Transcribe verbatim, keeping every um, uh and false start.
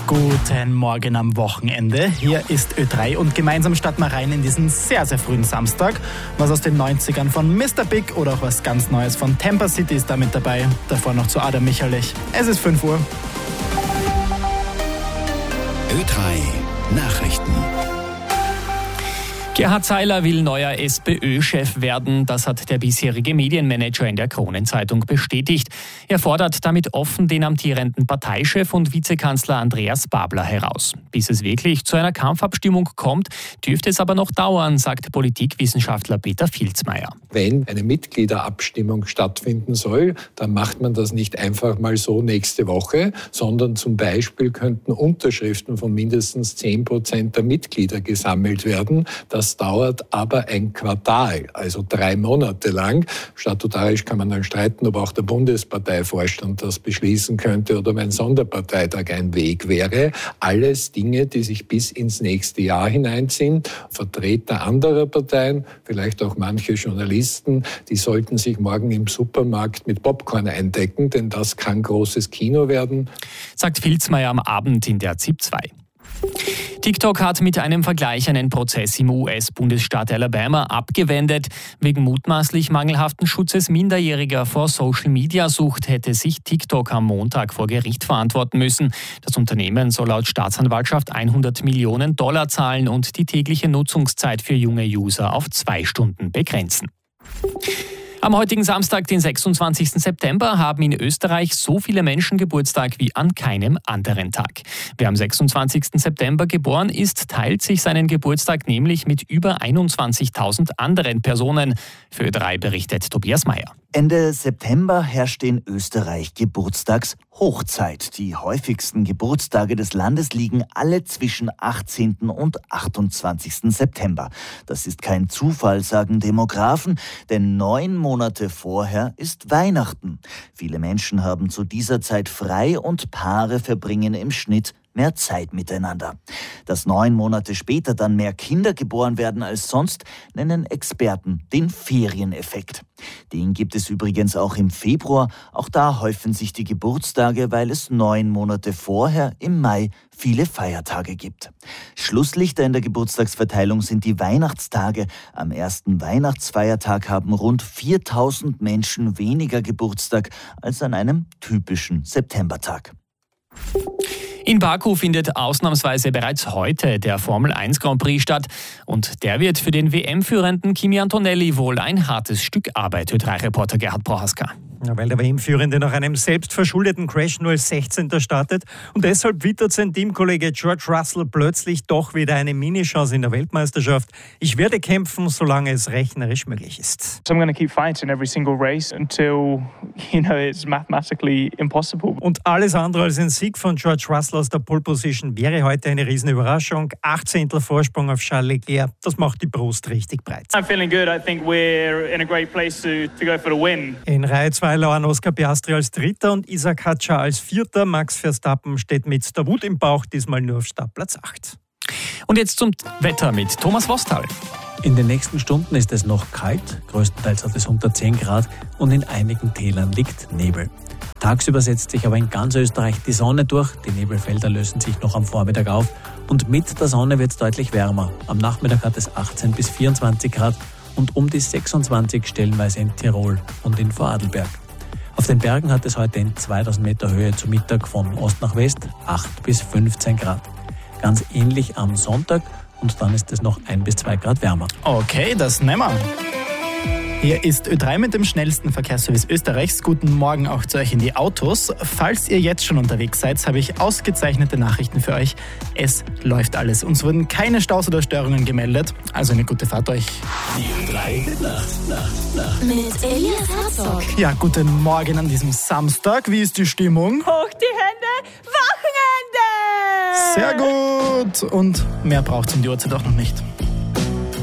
Guten Morgen am Wochenende. Hier ist Ö drei und gemeinsam starten wir rein in diesen sehr, sehr frühen Samstag. Was aus den neunzigern von Mister Big oder auch was ganz Neues von Tampa City ist da mit dabei. Davor noch zu Adam Michalich. Es ist fünf Uhr. Ö drei Nachrichten. Gerhard Seiler will neuer SPÖ-Chef werden. Das hat der bisherige Medienmanager in der Kronenzeitung bestätigt. Er fordert damit offen den amtierenden Parteichef und Vizekanzler Andreas Babler heraus. Bis es wirklich zu einer Kampfabstimmung kommt, dürfte es aber noch dauern, sagt Politikwissenschaftler Peter Filzmeier. Wenn eine Mitgliederabstimmung stattfinden soll, dann macht man das nicht einfach mal so nächste Woche, sondern zum Beispiel könnten Unterschriften von mindestens zehn Prozent der Mitglieder gesammelt werden. Das Das dauert aber ein Quartal, also drei Monate lang. Statutarisch kann man dann streiten, ob auch der Bundesparteivorstand das beschließen könnte oder ob ein Sonderparteitag ein Weg wäre. Alles Dinge, die sich bis ins nächste Jahr hineinziehen. Vertreter anderer Parteien, vielleicht auch manche Journalisten, die sollten sich morgen im Supermarkt mit Popcorn eindecken, denn das kann großes Kino werden. Sagt Filzmeier am Abend in der Z I P zwei. TikTok hat mit einem Vergleich einen Prozess im U S-Bundesstaat Alabama abgewendet. Wegen mutmaßlich mangelhaften Schutzes Minderjähriger vor Social-Media-Sucht hätte sich TikTok am Montag vor Gericht verantworten müssen. Das Unternehmen soll laut Staatsanwaltschaft hundert Millionen Dollar zahlen und die tägliche Nutzungszeit für junge User auf zwei Stunden begrenzen. Am heutigen Samstag, den sechsundzwanzigsten September, haben in Österreich so viele Menschen Geburtstag wie an keinem anderen Tag. Wer am sechsundzwanzigsten September geboren ist, teilt sich seinen Geburtstag nämlich mit über einundzwanzigtausend anderen Personen. Für Ö drei berichtet Tobias Meyer. Ende September herrschte in Österreich Geburtstagshochzeit. Die häufigsten Geburtstage des Landes liegen alle zwischen achtzehnten und achtundzwanzigsten September. Das ist kein Zufall, sagen Demografen, denn neun Monate vorher ist Weihnachten. Viele Menschen haben zu dieser Zeit frei und Paare verbringen im Schnitt mehr Zeit miteinander. Dass neun Monate später dann mehr Kinder geboren werden als sonst, nennen Experten den Ferieneffekt. Den gibt es übrigens auch im Februar. Auch da häufen sich die Geburtstage, weil es neun Monate vorher im Mai viele Feiertage gibt. Schlusslichter in der Geburtstagsverteilung sind die Weihnachtstage. Am ersten Weihnachtsfeiertag haben rund viertausend Menschen weniger Geburtstag als an einem typischen Septembertag. In Baku findet ausnahmsweise bereits heute der Formel eins Grand Prix statt. Und der wird für den W M-Führenden Kimi Antonelli wohl ein hartes Stück Arbeit, Ö drei Reporter Gerhard Prohaska. Ja, weil der W M-Führende nach einem selbstverschuldeten Crash nur als sechzehnter startet. Und deshalb wittert sein Teamkollege George Russell plötzlich doch wieder eine Minichance in der Weltmeisterschaft. Ich werde kämpfen, solange es rechnerisch möglich ist. So I'm going to keep fighting every single race until, you know, it's mathematically impossible. Und alles andere als ein Sieg von George Russell aus der Pole Position wäre heute eine Riesenüberraschung. achtzehntel Vorsprung auf Charles Leclerc, das macht die Brust richtig breit. I'm feeling good. I think we're in a great place to, to go for the win. In Reihe zwei lauern Oscar Piastri als Dritter und Isaac Hadjar als Vierter. Max Verstappen steht mit der Wut im Bauch diesmal nur auf Startplatz acht. Und jetzt zum Wetter mit Thomas Wostal. In den nächsten Stunden ist es noch kalt, größtenteils hat es unter zehn Grad und in einigen Tälern liegt Nebel. Tagsüber setzt sich aber in ganz Österreich die Sonne durch, die Nebelfelder lösen sich noch am Vormittag auf und mit der Sonne wird es deutlich wärmer. Am Nachmittag hat es achtzehn bis vierundzwanzig Grad und um die sechsundzwanzig stellenweise in Tirol und in Vorarlberg. Auf den Bergen hat es heute in zweitausend Meter Höhe zu Mittag von Ost nach West acht bis fünfzehn Grad. Ganz ähnlich am Sonntag und dann ist es noch ein bis zwei Grad wärmer. Okay, das nehmen wir. Hier ist Ö drei mit dem schnellsten Verkehrsservice Österreichs. Guten Morgen auch zu euch in die Autos. Falls ihr jetzt schon unterwegs seid, habe ich ausgezeichnete Nachrichten für euch. Es läuft alles. Uns wurden keine Staus oder Störungen gemeldet. Also eine gute Fahrt euch. Die Ö drei Nacht, Nacht, Nacht. Mit Elias Herzog. Ja, guten Morgen an diesem Samstag. Wie ist die Stimmung? Hoch die Hände, Wochenende! Sehr gut. Und mehr braucht es um die Uhrzeit auch noch nicht.